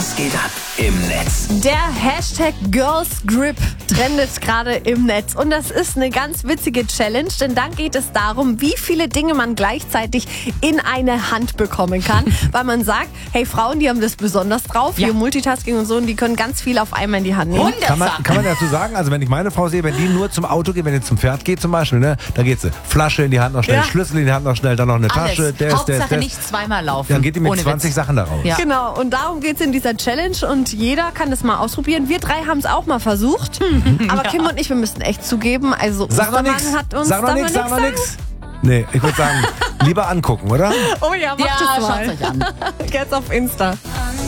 Was geht ab im Netz? Der Hashtag Girls-Grip trendet gerade im Netz. Und das ist eine ganz witzige Challenge, denn dann geht es darum, wie viele Dinge man gleichzeitig in eine Hand bekommen kann. Weil man sagt, hey, Frauen, die haben das besonders drauf, hier Multitasking und so, und die können ganz viel auf einmal in die Hand nehmen. Kann man dazu sagen, also wenn ich meine Frau sehe, wenn die nur zum Auto geht, wenn die zum Pferd geht zum Beispiel, ne, da geht sie. Flasche in die Hand noch schnell, Schlüssel in die Hand noch schnell, dann noch eine Tasche. Hauptsache nicht zweimal laufen. Dann geht die mit 20 Sachen da raus. Ja. Genau, und darum geht es in dieser Challenge und jeder kann das mal ausprobieren. Wir drei haben es auch mal versucht, aber Kim und ich, wir müssen echt zugeben, also Sag noch Ostermann nix. hat uns... Sag noch nix. Nee, ich würde sagen, lieber angucken, oder? Oh ja, macht es mal. Schaut euch an. Jetzt auf Insta.